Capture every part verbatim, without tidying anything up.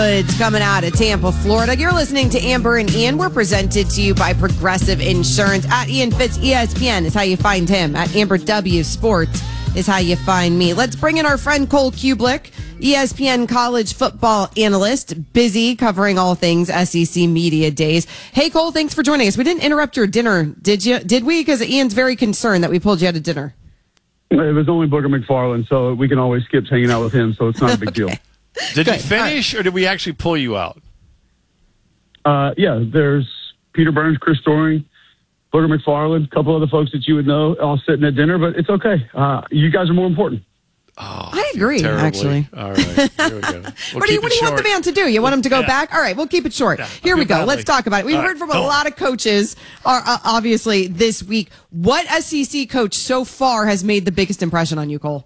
It's coming out of Tampa, Florida. You're listening to Amber and Ian. We're presented to you by Progressive Insurance. At Ian Fitz, E S P N is how you find him. At Amber W Sports is how you find me. Let's bring in our friend Cole Kublick, E S P N college football analyst, busy covering all things S E C Media Days. Hey, Cole, thanks for joining us. We didn't interrupt your dinner, did you? Did we? Because Ian's very concerned that we pulled you out of dinner. It was only Booger McFarland, so we can always skip hanging out with him, so it's not a big Okay. deal. Did Good. you finish, or did we actually pull you out? Uh, yeah, there's Peter Burns, Chris Storing, Booger McFarland, a couple other folks that you would know all sitting at dinner, but it's okay. Uh, you guys are more important. Oh, I agree, terribly. actually. All right. Here we go. We'll what do you, keep what do it you want short. the man to do? You want him to go Yeah. back? All right, we'll keep it short. Yeah, Here I we feel go. badly. Let's talk about it. We've All heard right, from a go on. lot of coaches are uh, obviously this week. What S E C coach so far has made the biggest impression on you, Cole?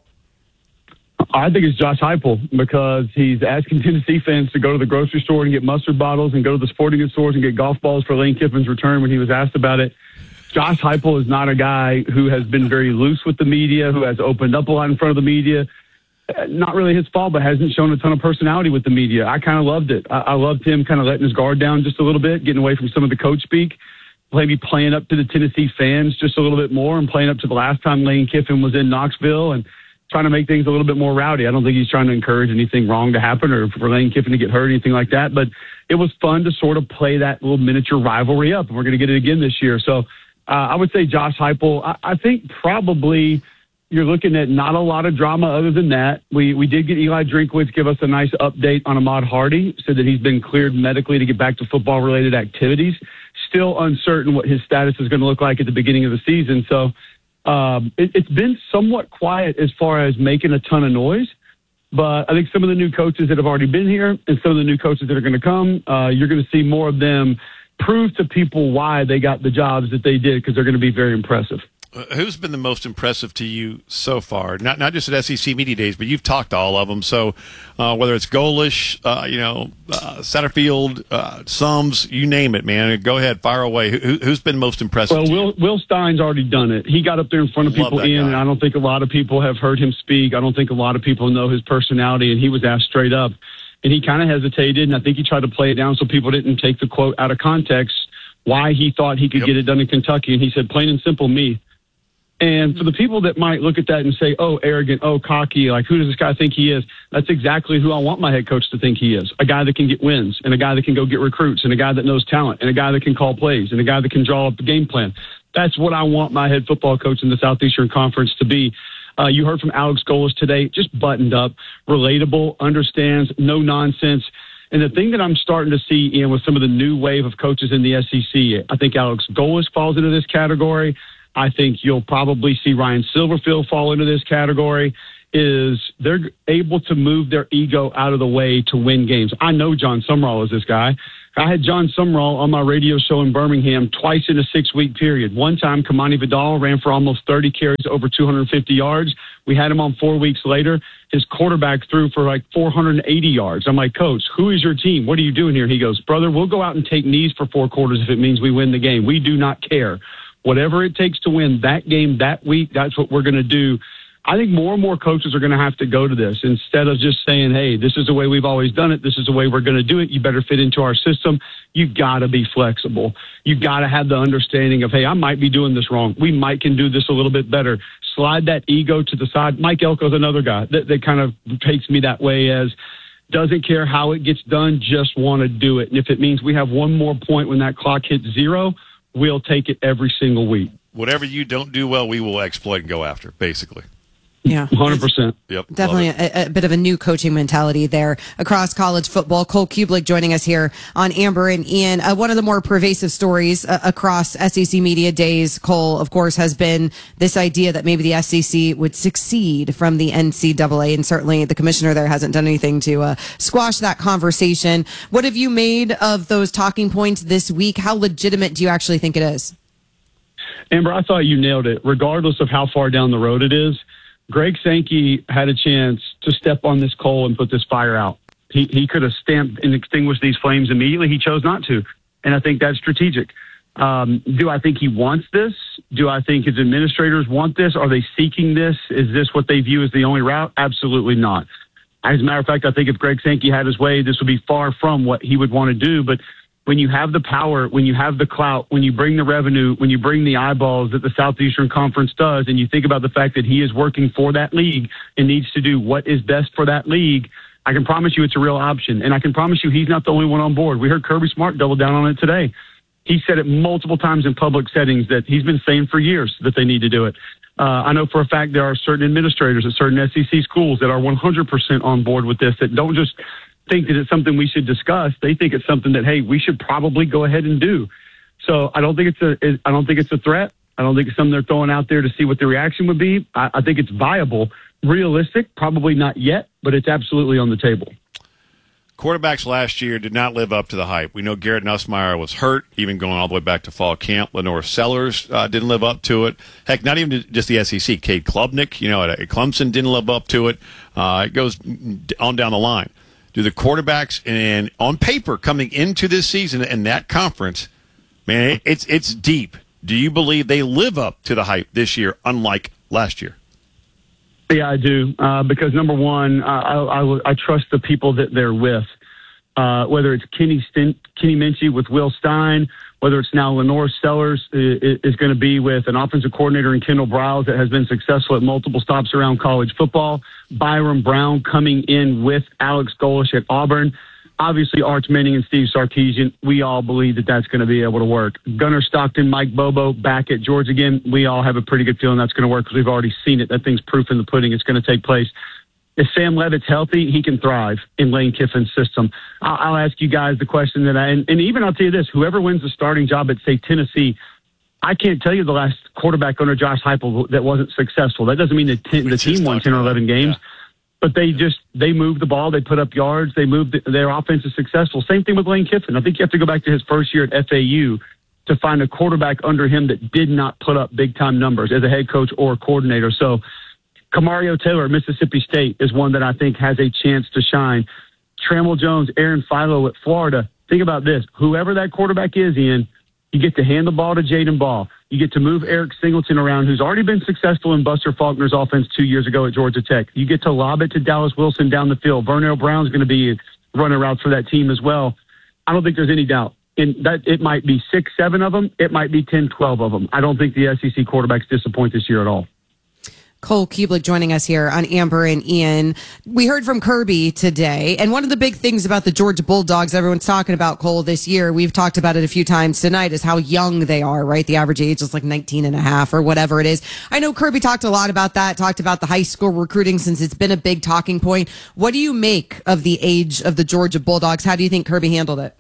I think it's Josh Heupel because he's asking Tennessee fans to go to the grocery store and get mustard bottles and go to the sporting goods stores and get golf balls for Lane Kiffin's return when he was asked about it. Josh Heupel is not a guy who has been very loose with the media, who has opened up a lot in front of the media. Uh, Not really his fault, but hasn't shown a ton of personality with the media. I kind of loved it. I, I loved him kind of letting his guard down just a little bit, getting away from some of the coach speak, maybe playing up to the Tennessee fans just a little bit more and playing up to the last time Lane Kiffin was in Knoxville and trying to make things a little bit more rowdy. I don't think he's trying to encourage anything wrong to happen or for Lane Kiffin to get hurt or anything like that. But it was fun to sort of play that little miniature rivalry up, and we're going to get it again this year. So uh, I would say Josh Heupel. I, I think probably you're looking at not a lot of drama other than that. We we did get Eli Drinkwitz give us a nice update on Ahmad Hardy, said that he's been cleared medically to get back to football-related activities. Still uncertain what his status is going to look like at the beginning of the season. So Um, it, it's been somewhat quiet as far as making a ton of noise, but I think some of the new coaches that have already been here and some of the new coaches that are going to come, uh, you're going to see more of them prove to people why they got the jobs that they did because they're going to be very impressive. Uh, who's been the most impressive to you so far? Not not just at S E C Media Days, but you've talked to all of them. So uh, whether it's Golish, uh, you know, uh, Satterfield, uh, Sums, you name it, man. Go ahead, fire away. Who, who's been most impressive? Well, to Will, you? Will Stein's already done it. He got up there in front of Love people that in, guy. and I don't think a lot of people have heard him speak. I don't think a lot of people know his personality, and he was asked straight up. And he kind of hesitated, and I think he tried to play it down so people didn't take the quote out of context, why he thought he could Yep. get it done in Kentucky. And he said, plain and simple, me. And for the people that might look at that and say, oh, arrogant, oh, cocky, like, who does this guy think he is? That's exactly who I want my head coach to think he is. A guy that can get wins, and a guy that can go get recruits, and a guy that knows talent, and a guy that can call plays, and a guy that can draw up the game plan. That's what I want my head football coach in the Southeastern Conference to be. Uh, you heard from Alex Golis today, just buttoned up, relatable, understands, no nonsense. And the thing that I'm starting to see, Ian, with some of the new wave of coaches in the S E C, I think Alex Golis falls into this category. I think you'll probably see Ryan Silverfield fall into this category, is they're able to move their ego out of the way to win games. I know John Sumrall is this guy. I had John Sumrall on my radio show in Birmingham twice in a six-week period. One time, Kamani Vidal ran for almost thirty carries, over two hundred fifty yards. We had him on four weeks later. His quarterback threw for like four hundred eighty yards. I'm like, Coach, who is your team? What are you doing here? He goes, brother, we'll go out and take knees for four quarters if it means we win the game. We do not care. Whatever it takes to win that game that week, that's what we're going to do. I think more and more coaches are going to have to go to this instead of just saying, hey, this is the way we've always done it. This is the way we're going to do it. You better fit into our system. You got to be flexible. You got to have the understanding of, hey, I might be doing this wrong. We might can do this a little bit better. Slide that ego to the side. Mike Elko's another guy that, that kind of takes me that way, as doesn't care how it gets done, just want to do it. And if it means we have one more point when that clock hits zero, we'll take it every single week. Whatever you don't do well, we will exploit and go after, basically. Yeah. one hundred percent. Yep. Definitely a, a bit of a new coaching mentality there across college football. Cole Kublick joining us here on Amber and Ian. Uh, one of the more pervasive stories uh, across S E C Media Days, Cole, of course, has been this idea that maybe the S E C would succeed from the N C double A, and certainly the commissioner there hasn't done anything to uh, squash that conversation. What have you made of those talking points this week? How legitimate do you actually think it is? Amber, I thought you nailed it. Regardless of how far down the road it is, Greg Sankey had a chance to step on this coal and put this fire out. He he could have stamped and extinguished these flames immediately. He chose not to, and I think that's strategic. Um, do I think he wants this? Do I think his administrators want this? Are they seeking this? Is this what they view as the only route? Absolutely not. As a matter of fact, I think if Greg Sankey had his way, this would be far from what he would want to do. But when you have the power, when you have the clout, when you bring the revenue, when you bring the eyeballs that the Southeastern Conference does, and you think about the fact that he is working for that league and needs to do what is best for that league, I can promise you it's a real option. And I can promise you he's not the only one on board. We heard Kirby Smart double down on it today. He said it multiple times in public settings that he's been saying for years that they need to do it. Uh, I know for a fact there are certain administrators at certain S E C schools that are one hundred percent on board with this, that don't just think that it's something we should discuss. They think it's something that, hey, we should probably go ahead and do. So I don't think it's a, I don't think it's a threat. I don't think it's something they're throwing out there to see what the reaction would be. I, I think it's viable. Realistic, probably not yet, but it's absolutely on the table. Quarterbacks last year did not live up to the hype. We know Garrett Nussmeier was hurt, even going all the way back to fall camp. Lenore Sellers uh, didn't live up to it. Heck, not even just the S E C. Cade Klubnik, you know, at Clemson didn't live up to it. Uh, it goes on down the line. Do the quarterbacks, and on paper, coming into this season and that conference, man, it's it's deep. Do you believe they live up to the hype this year, unlike last year? Yeah, I do. Uh, because number one, uh, I, I, I trust the people that they're with. Uh, whether it's Kenny Stint, Kenny Minchie with Will Stein, whether it's now Lenore Sellers is, is going to be with an offensive coordinator in Kendall Briles that has been successful at multiple stops around college football. Byron Brown coming in with Alex Golesh at Auburn. Obviously, Arch Manning and Steve Sarkisian, we all believe that that's going to be able to work. Gunnar Stockton, Mike Bobo back at Georgia again. We all have a pretty good feeling that's going to work because we've already seen it. That thing's proof in the pudding. It's going to take place. If Sam Levitt's healthy, he can thrive in Lane Kiffin's system. I'll, I'll ask you guys the question that I, and, and even I'll tell you this, whoever wins the starting job at, say, Tennessee, I can't tell you the last quarterback under Josh Heupel that wasn't successful. That doesn't mean that ten, the team won ten or eleven games. Yeah. But they just, they moved the ball, they put up yards, they moved, the, their offense is successful. Same thing with Lane Kiffin. I think you have to go back to his first year at F A U to find a quarterback under him that did not put up big-time numbers as a head coach or a coordinator. So Camario Taylor at Mississippi State is one that I think has a chance to shine. Trammell Jones, Aaron Philo at Florida. Think about this. Whoever that quarterback is, Ian, you get to hand the ball to Jaden Ball. You get to move Eric Singleton around, who's already been successful in Buster Faulkner's offense two years ago at Georgia Tech. You get to lob it to Dallas Wilson down the field. Vernell Brown's going to be running routes for that team as well. I don't think there's any doubt. And that it might be six, seven of them. It might be ten, twelve of them. I don't think the S E C quarterbacks disappoint this year at all. Cole Kubelik joining us here on Amber and Ian. We heard from Kirby today, and one of the big things about the Georgia Bulldogs everyone's talking about, Cole, this year, we've talked about it a few times tonight, is how young they are, right? The average age is like nineteen and a half or whatever it is. I know Kirby talked a lot about that, talked about the high school recruiting since it's been a big talking point. What do you make of the age of the Georgia Bulldogs? How do you think Kirby handled it?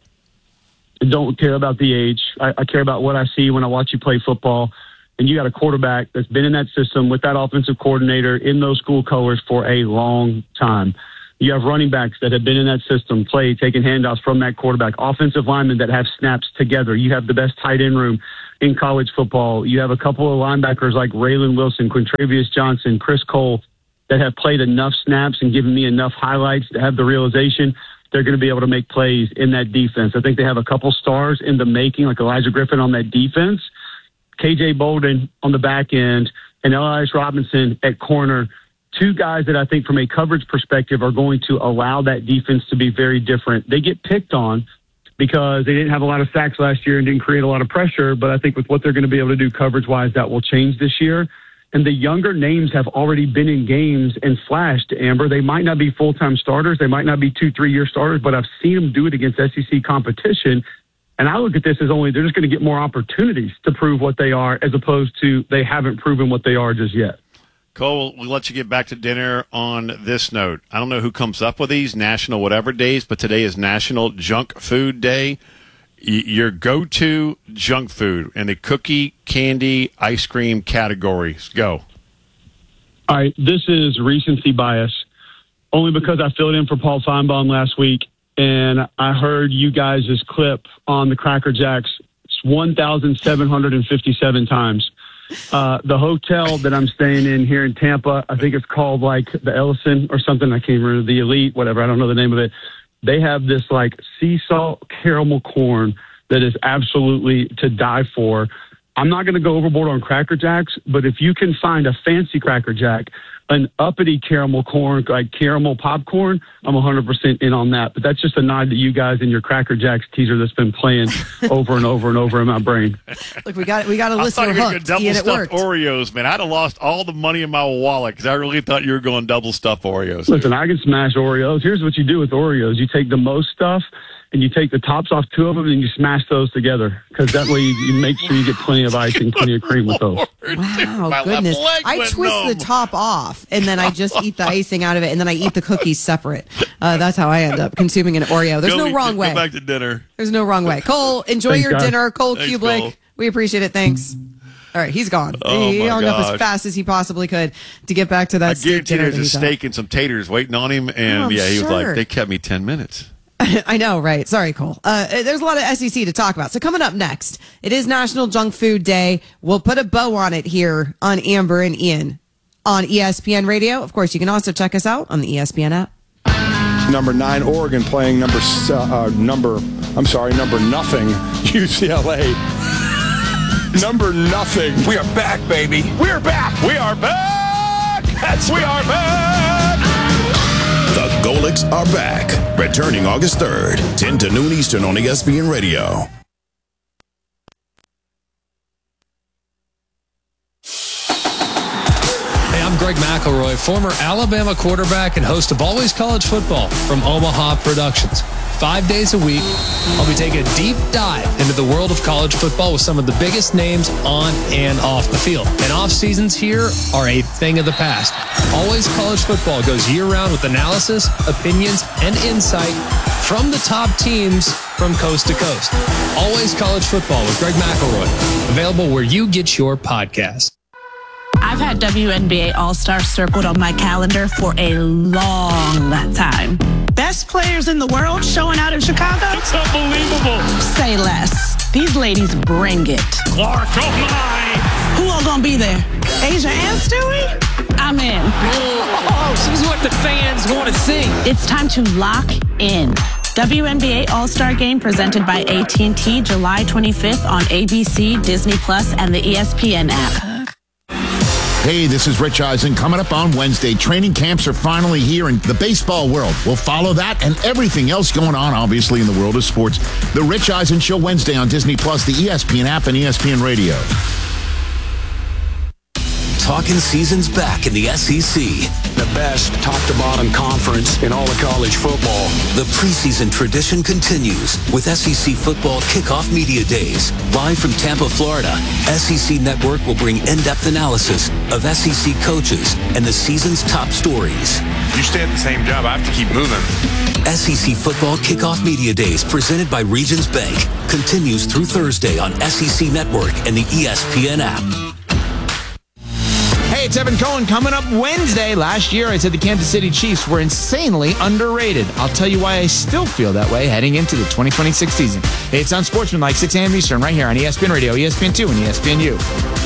I don't care about the age. I, I care about what I see when I watch you play football. And you got a quarterback that's been in that system with that offensive coordinator in those school colors for a long time. You have running backs that have been in that system, played, taking handoffs from that quarterback, offensive linemen that have snaps together. You have the best tight end room in college football. You have a couple of linebackers like Raylan Wilson, Quintravious Johnson, Chris Cole that have played enough snaps and given me enough highlights to have the realization they're going to be able to make plays in that defense. I think they have a couple stars in the making, like Elijah Griffin on that defense. K J Bolden on the back end, and Elias Robinson at corner, two guys that I think from a coverage perspective are going to allow that defense to be very different. They get picked on because they didn't have a lot of sacks last year and didn't create a lot of pressure, but I think with what they're going to be able to do coverage-wise, that will change this year. And the younger names have already been in games and flashed, Amber. They might not be full-time starters. They might not be two, three-year starters, but I've seen them do it against S E C competition. And I look at this as only they're just going to get more opportunities to prove what they are as opposed to they haven't proven what they are just yet. Cole, we'll let you get back to dinner on this note. I don't know who comes up with these national whatever days, but today is National Junk Food Day. Y- your go-to junk food in the cookie, candy, ice cream categories. Go. All right, this is recency bias, only because I filled in for Paul Feinbaum last week. And I heard you guys' clip on the Cracker Jacks one thousand seven hundred fifty-seven times. Uh, the hotel that I'm staying in here in Tampa, I think it's called like the Ellison or something. I can't remember, the Elite, whatever. I don't know the name of it. They have this like sea salt caramel corn that is absolutely to die for. I'm not going to go overboard on Cracker Jacks, but if you can find a fancy Cracker Jack, an uppity caramel corn, like caramel popcorn, I'm one hundred percent in on that. But that's just a nod to you guys and your Cracker Jacks teaser that's been playing over and over and over in my brain. Look, we got we got to listen to Hooked. Double Ian, it stuffed worked. Oreos, man. I'd have lost all the money in my wallet because I really thought you were going double stuffed Oreos. Listen, I can smash Oreos. Here's what you do with Oreos. You take the most stuff, and you take the tops off two of them, and you smash those together. Because that way you, you make sure you get plenty of icing, plenty of cream with those. Wow, My goodness. I went twist numb. the top off, and then I just eat the icing out of it, and then I eat the cookies separate. Uh, that's how I end up consuming an Oreo. There's Go no eat- wrong go way. back to dinner. There's no wrong way. Cole, enjoy Thanks, your guys. dinner. Cole Thanks, Kubelik, Cole. we appreciate it. Thanks. All right, he's gone. Oh, he my hung up as gosh. fast as he possibly could to get back to that I steak guarantee dinner there's that a he thought. steak and some taters waiting on him, and Oh, I'm yeah, he was like, sure. they kept me ten minutes. I know, right? Sorry, Cole. Uh, there's a lot of S E C to talk about. So coming up next, it is National Junk Food Day. We'll put a bow on it here on Amber and Ian on E S P N Radio. Of course, you can also check us out on the E S P N app. Number nine, Oregon playing number uh, number. I'm sorry, number nothing, U C L A. Number nothing. We are back, baby. We are back. We are back. That's we are back. The Golics are back. Returning August third, ten to noon Eastern on E S P N Radio. Hey, I'm Greg McElroy, former Alabama quarterback and host of Always College Football from Omaha Productions. Five days a week, I'll be taking a deep dive into the world of college football with some of the biggest names on and off the field. And off seasons here are a thing of the past. Always College Football goes year-round with analysis, opinions, and insight from the top teams from coast to coast. Always College Football with Greg McElroy. Available where you get your podcasts. I've had W N B A All-Star circled on my calendar for a long time. Best players in the world showing out in Chicago? It's unbelievable. Say less. These ladies bring it. Clark, oh my. Who all gonna be there? Asia and Stewie? I'm in. Oh, she's what the fans want to see. It's time to lock in. W N B A All-Star Game presented by A T and T July twenty-fifth on A B C, Disney Plus, and the E S P N app. Hey, this is Rich Eisen. Coming up on Wednesday, training camps are finally here in the baseball world. We'll follow that and everything else going on, obviously, in the world of sports. The Rich Eisen Show Wednesday on Disney Plus, the E S P N app, and E S P N Radio. Talking season's back in the S E C. The best top-to-bottom conference in all of college football. The preseason tradition continues with S E C Football Kickoff Media Days. Live from Tampa, Florida, S E C Network will bring in-depth analysis of S E C coaches and the season's top stories. You stay at the same job, I have to keep moving. S E C Football Kickoff Media Days presented by Regions Bank continues through Thursday on S E C Network and the E S P N app. Hey, it's Evan Cohen coming up Wednesday. Last year, I said the Kansas City Chiefs were insanely underrated. I'll tell you why I still feel that way heading into the twenty twenty-six season. Hey, it's on Sportsman like six a.m. Eastern right here on E S P N Radio, E S P N two, and E S P N U.